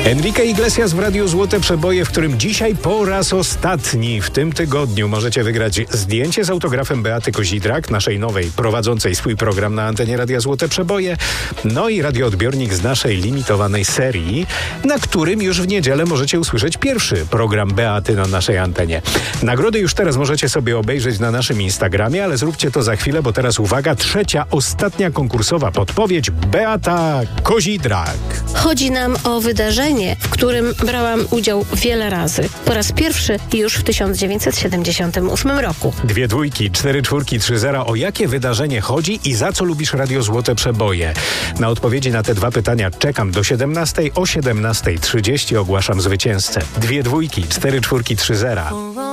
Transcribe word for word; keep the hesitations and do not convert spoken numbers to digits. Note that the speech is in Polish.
Enrique Iglesias w Radiu Złote Przeboje, w którym dzisiaj po raz ostatni w tym tygodniu możecie wygrać zdjęcie z autografem Beaty Kozidrak, naszej nowej, prowadzącej swój program na antenie Radia Złote Przeboje, no i radioodbiornik z naszej limitowanej serii, na którym już w niedzielę możecie usłyszeć pierwszy program Beaty na naszej antenie. Nagrody już teraz możecie sobie obejrzeć na naszym Instagramie, ale zróbcie to za chwilę, bo teraz uwaga, trzecia, ostatnia konkursowa podpowiedź: Beata Kozidrak. Chodzi nam o wydarzenie, w którym brałam udział wiele razy. Po raz pierwszy już w tysiąc dziewięćset siedemdziesiątym ósmym roku. Dwie dwójki, cztery czwórki, trzy zera. O jakie wydarzenie chodzi i za co lubisz Radio Złote Przeboje? Na odpowiedzi na te dwa pytania czekam do siedemnastej. O siedemnasta trzydzieści ogłaszam zwycięzcę. Dwie dwójki, cztery czwórki, trzy zera.